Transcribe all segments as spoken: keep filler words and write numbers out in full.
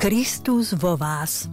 Kristus vo vás.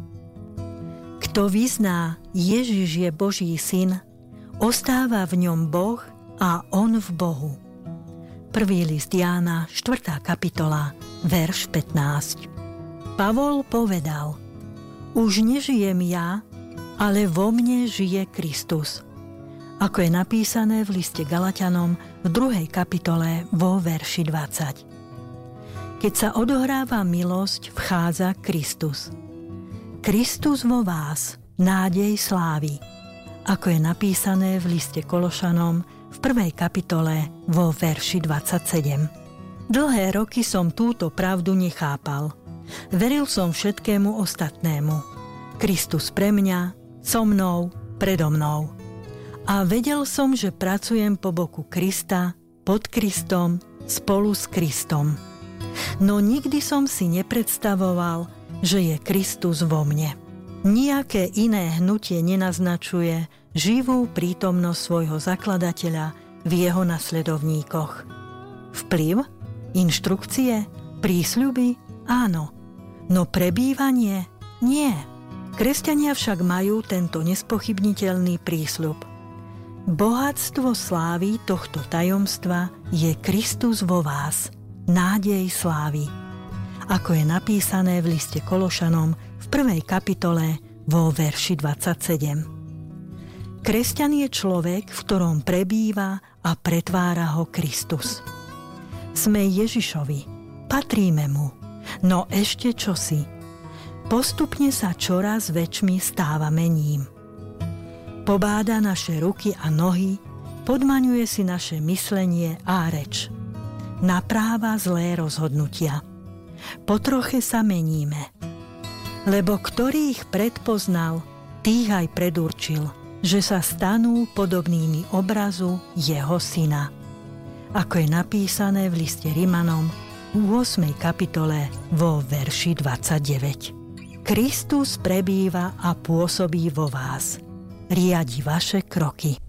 Kto vyzná, Ježiš je Boží syn, ostáva v ňom Boh a on v Bohu. Prvý list Jána, štvrtá kapitola, verš pätnásť. Pavol povedal: Už nežijem ja, ale vo mne žije Kristus. Ako je napísané v liste Galatianom v druhej kapitole vo verši dvadsať. Keď sa odohráva milosť, vchádza Kristus. Kristus vo vás, nádej slávy. Ako je napísané v liste Kološanom v prvej kapitole vo verši dvadsaťsedem. Dlhé roky som túto pravdu nechápal. Veril som všetkému ostatnému. Kristus pre mňa, so mnou, predo mnou. A vedel som, že pracujem po boku Krista, pod Kristom, spolu s Kristom. No nikdy som si nepredstavoval, že je Kristus vo mne. Nijaké iné hnutie nenaznačuje živú prítomnosť svojho zakladateľa v jeho nasledovníkoch. Vplyv? Inštrukcie? Prísľuby? Áno. No prebývanie? Nie. Kresťania však majú tento nespochybniteľný prísľub. Bohatstvo slávy tohto tajomstva je Kristus vo vás, nádej slávy. Ako je napísané v liste Kološanom v prvej kapitole vo verši dvadsaťsedem. Kresťan je človek, v ktorom prebýva a pretvára ho Kristus. Sme Ježišovi, patríme mu, no ešte čosi. Postupne sa čoraz väčšmi stávame ním. Pobáda naše ruky a nohy, podmaňuje si naše myslenie a reč. Napráva zlé rozhodnutia. Po troche sa meníme. Lebo ktorý ich predpoznal, tých aj predurčil, že sa stanú podobnými obrazu jeho syna. Ako je napísané v liste Rimanom v ôsmej kapitole vo verši dvadsaťdeväť. Kristus prebýva a pôsobí vo vás. Riadi vaše kroky.